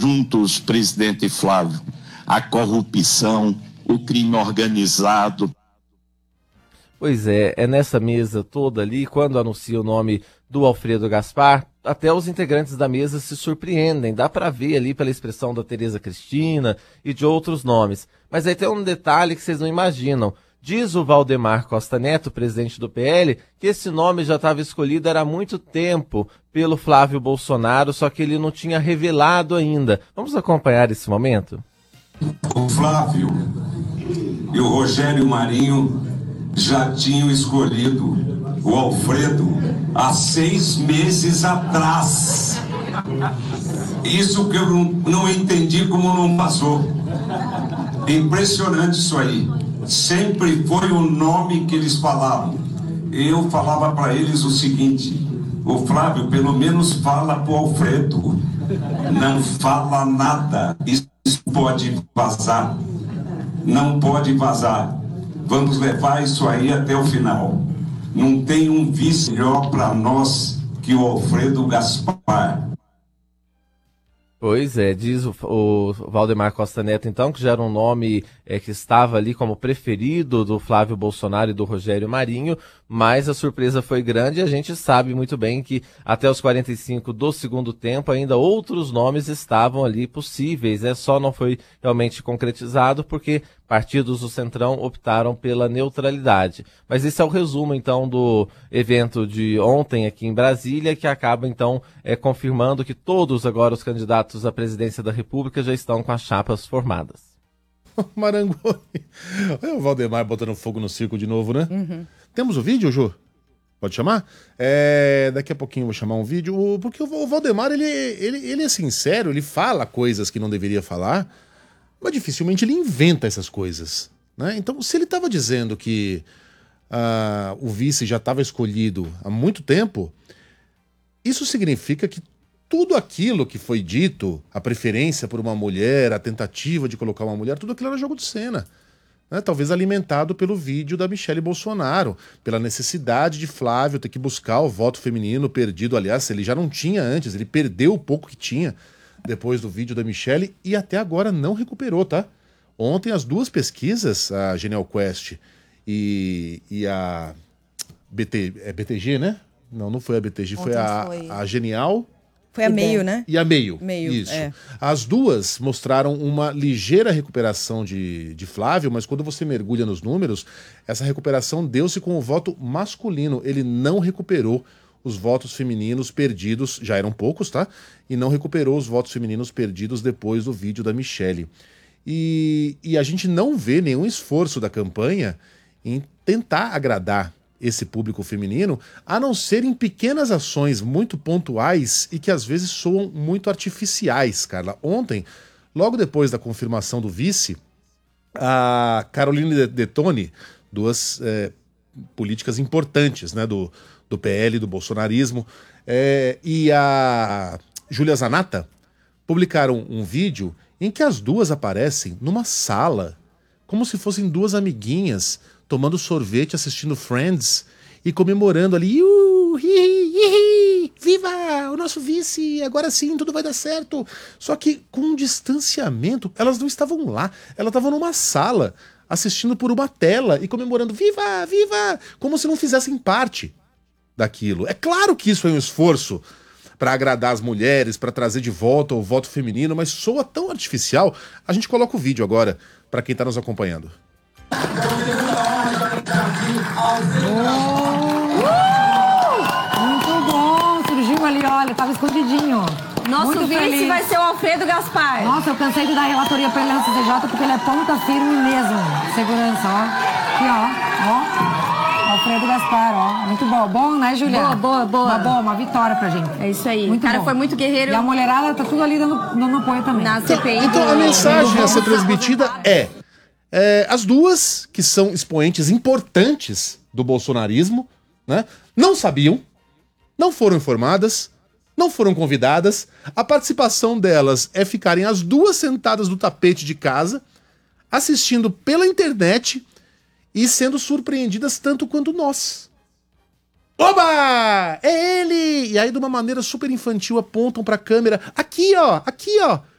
juntos, presidente Flávio, a corrupção, o crime organizado. Pois é nessa mesa toda ali, quando anuncia o nome do Alfredo Gaspar, até os integrantes da mesa se surpreendem, dá para ver ali pela expressão da Tereza Cristina e de outros nomes. Mas aí tem um detalhe que vocês não imaginam. Diz o Valdemar Costa Neto, presidente do PL, que esse nome já estava escolhido há muito tempo pelo Flávio Bolsonaro, só que ele não tinha revelado ainda. Vamos acompanhar esse momento? O Flávio e o Rogério Marinho já tinham escolhido o Alfredo há 6 meses atrás. Isso que eu não entendi como não passou. Impressionante isso aí. Sempre foi o nome que eles falavam. Eu falava para eles o seguinte: o Flávio pelo menos fala pro Alfredo, não fala nada. Isso pode vazar. Não pode vazar. Vamos levar isso aí até o final. Não tem um vice melhor para nós que o Alfredo Gaspar. Pois é, diz o Valdemar Costa Neto, então, que já era um nome que estava ali como preferido do Flávio Bolsonaro e do Rogério Marinho, mas a surpresa foi grande e a gente sabe muito bem que até os 45 do segundo tempo ainda outros nomes estavam ali possíveis, só não foi realmente concretizado porque partidos do Centrão optaram pela neutralidade. Mas esse é o resumo, então, do evento de ontem aqui em Brasília, que acaba, então, confirmando que todos agora os candidatos à presidência da República já estão com as chapas formadas. Marangoni. Olha o Valdemar botando fogo no circo de novo, né? Uhum. Temos o vídeo, Ju? Pode chamar? Daqui a pouquinho eu vou chamar um vídeo, porque o Valdemar, ele é sincero, ele fala coisas que não deveria falar, mas dificilmente ele inventa essas coisas, né? Então, se ele estava dizendo que o vice já estava escolhido há muito tempo, isso significa que tudo aquilo que foi dito, a preferência por uma mulher, a tentativa de colocar uma mulher, tudo aquilo era jogo de cena, né? Talvez alimentado pelo vídeo da Michelle Bolsonaro, pela necessidade de Flávio ter que buscar o voto feminino perdido. Aliás, ele já não tinha antes, ele perdeu o pouco que tinha depois do vídeo da Michelle e até agora não recuperou, tá? Ontem as duas pesquisas, a Genial Quest e a BTG, né? Não foi a BTG, foi a Genial. Foi a Meio, né? E a Meio. Isso. As duas mostraram uma ligeira recuperação de Flávio, mas quando você mergulha nos números, essa recuperação deu-se com o voto masculino. Ele não recuperou os votos femininos perdidos, já eram poucos, tá? E não recuperou os votos femininos perdidos depois do vídeo da Michelle. E a gente não vê nenhum esforço da campanha em tentar agradar esse público feminino, a não ser em pequenas ações muito pontuais e que às vezes soam muito artificiais, Carla. Ontem, logo depois da confirmação do vice, a Caroline Detoni, duas políticas importantes, né, do PL, do bolsonarismo, e a Júlia Zanata publicaram um vídeo em que as duas aparecem numa sala, como se fossem duas amiguinhas, tomando sorvete, assistindo Friends e comemorando ali, viva o nosso vice, agora sim, tudo vai dar certo. Só que com um distanciamento, elas não estavam lá, elas estavam numa sala, assistindo por uma tela e comemorando, viva, viva, como se não fizessem parte daquilo. É claro que isso é um esforço para agradar as mulheres, para trazer de volta o voto feminino, mas soa tão artificial. A gente coloca o vídeo agora para quem está nos acompanhando. Muito bom, surgiu ali, olha, tava escondidinho. Nosso vice vai ser o Alfredo Gaspar. Nossa, eu cansei de dar relatoria pra ele na CCJ porque ele é ponta firme mesmo. Segurança, ó. Aqui, ó. Alfredo Gaspar, ó. Muito bom. Bom, né, Juliana? Boa. Uma vitória pra gente. É isso aí. Muito o cara bom. foi muito guerreiro. E a mulherada tá tudo ali dando apoio também. Na CPI. Então a mensagem a ser transmitida as duas, que são expoentes importantes do bolsonarismo, né, não sabiam, não foram informadas, não foram convidadas. A participação delas é ficarem as duas sentadas no tapete de casa, assistindo pela internet e sendo surpreendidas tanto quanto nós. Oba! É ele! E aí, de uma maneira super infantil, apontam pra câmera. Aqui, ó!